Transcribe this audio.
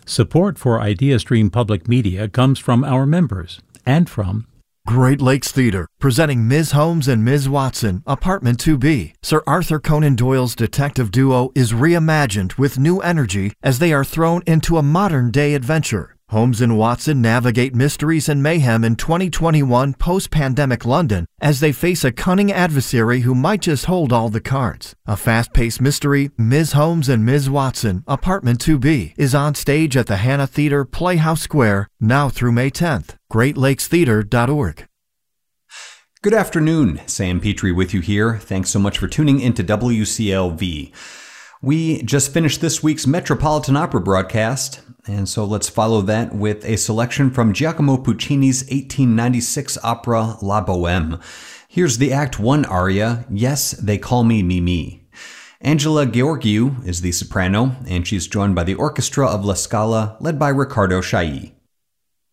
Support for IdeaStream Public Media comes from our members and from Great Lakes Theater, presenting Ms. Holmes and Ms. Watson, Apartment 2B. Sir Arthur Conan Doyle's detective duo is reimagined with new energy as they are thrown into a modern-day adventure. Holmes and Watson navigate mysteries and mayhem in 2021 post-pandemic London as they face a cunning adversary who might just hold all the cards. A fast-paced mystery, Ms. Holmes and Ms. Watson, Apartment 2B, is on stage at the Hannah Theater, Playhouse Square, now through May 10th. GreatLakesTheater.org. Good afternoon, Sam Petrie with you here. Thanks so much for tuning into WCLV. We just finished this week's Metropolitan Opera broadcast, and so let's follow that with a selection from Giacomo Puccini's 1896 opera La Bohème. Here's the Act 1 aria, Yes, They Call Me Mimi. Angela Gheorghiu is the soprano, and she's joined by the orchestra of La Scala, led by Riccardo Chailly.